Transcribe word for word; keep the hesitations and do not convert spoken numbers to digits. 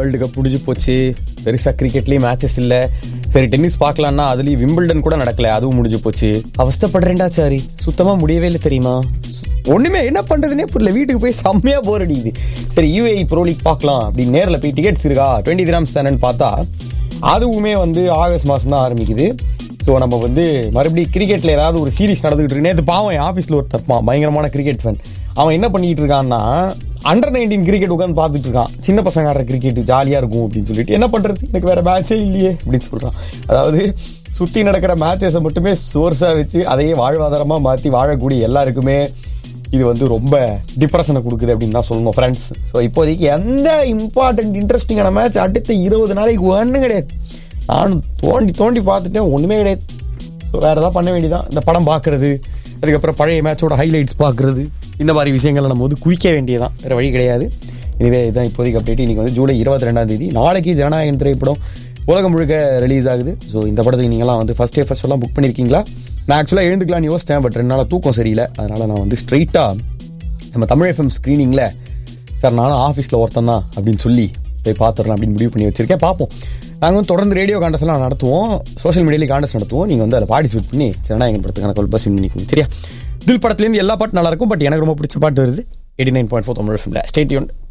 World cup முடிஞ்சு போச்சு. பெருசாக கிரிக்கெட்லேயும் மேட்சஸ் இல்லை. சரி டென்னிஸ் பார்க்கலான்னா அதுலேயும் விம்பிள்டன் கூட நடக்கல, அதுவும் முடிஞ்சு போச்சு. அவஸ்தப்படுறேன்டா சாரி, சுத்தமாக முடியவே இல்லை தெரியுமா. ஒன்றுமே என்ன பண்ணுறதுனே புரியல. வீட்டுக்கு போய் செம்மையாக போர் அடிக்குது. சரி யூஏஇ ப்ரோ லீக் பார்க்கலாம் அப்படின்னு நேரில் போய் டிக்கெட்ஸ் இருக்கா டுவெண்ட்டி கிராம்ஸ் தானேன்னு பார்த்தா அதுவுமே வந்து ஆகஸ்ட் மாதம் தான் ஆரம்பிக்குது. ஸோ நம்ம வந்து மறுபடியும் கிரிக்கெட்டில் ஏதாவது ஒரு சீரிஸ் நடந்துகிட்டு இருக்கு. நேற்று பாவம் என் ஆஃபீஸில் ஒருத்தர் இருப்பான், பயங்கரமான கிரிக்கெட் ஃபேன். அவன் என்ன பண்ணிட்டு இருக்கான்னா அண்டர் நைன்டீன் கிரிக்கெட் உட்காந்து பார்த்துட்டு இருக்கான். சின்ன பசங்க ஆடுற கிரிக்கெட் ஜாலியாக இருக்கும் அப்படின்னு சொல்லிட்டு. என்ன பண்ணுறது, எனக்கு வேறு மேட்சே இல்லையே அப்படின்னு சொல்கிறான். அதாவது சுற்றி நடக்கிற மேட்சஸை மட்டுமே சோர்ஸாக வச்சு அதையே வாழ்வாதாரமாக மாற்றி வாழக்கூடிய எல்லாருக்குமே இது வந்து ரொம்ப டிப்ரெஷனை கொடுக்குது அப்படின்னு தான் சொல்லணும் ஃப்ரெண்ட்ஸ். ஸோ இப்போதைக்கு எந்த இம்பார்ட்டன்ட் இன்ட்ரெஸ்டிங்கான மேட்ச் அடுத்த இருபது நாளைக்கு ஒன்றும் கிடையாது. நானும் தோண்டி தோண்டி பார்த்துட்டேன், ஒன்றுமே கிடையாது. ஸோ வேறு ஏதாவது பண்ண வேண்டியதான். இந்த படம் பார்க்குறது, அதுக்கப்புறம் பழைய மேட்சோட ஹைலைட்ஸ் பார்க்குறது, இந்த மாதிரி விஷயங்களை நம்ம வந்து குவிக்க வேண்டியதான், வேறு வழி கிடையாது. எனவே இதுதான் இப்போதைக்கு அப்டேட். இன்றைக்கி வந்து ஜூலை இருபத்தி ரெண்டாம் தேதி நாளைக்கு ஜனநாயகன் திரைப்படம் உலகம் முழுக்க ரிலீஸ் ஆகுது. ஸோ இந்த படத்துக்கு நீங்களாம் வந்து ஃபஸ்ட் டே ஃபஸ்ட் எல்லாம் புக் பண்ணியிருக்கீங்களா? நான் ஆக்சுவலாக எழுந்துக்கலான்னு யோசித்தேன், பட் ரெண்டு நாள் தூக்கம் சரியில்லை. அதனால் நான் வந்து ஸ்ட்ரைட்டாக நம்ம தமிழ் எஃப்எம் ஸ்க்ரீனிங்கில் சார் நானும் ஆஃபீஸில் ஒருத்தன் தான் அப்படின்னு சொல்லி போய் பார்த்துடலாம் அப்படின்னு முடிவு பண்ணி வச்சுருக்கேன். பார்ப்போம். நாங்கள் வந்து தொடர்ந்து ரேடியோ காண்டஸ்ட்லாம் நடத்துவோம், சோஷியல் மீடியாலேயே காண்டஸ்ட் நடத்துவோம். நீங்கள் வந்து அதில் பார்ட்டிசிபேட் பண்ணி ஜனநாயகன் படத்துக்கான கால் பஸ் பண்ணிக்கோங்க. சரியா? தில் படத்துலேருந்து எல்லா பாட்டும் நல்லாயிருக்கும், பட் எனக்கு ரொம்ப பிடிச்ச பாட்டு வருது eighty nine point four Tamil எஃப்எம்ல. Stay tuned.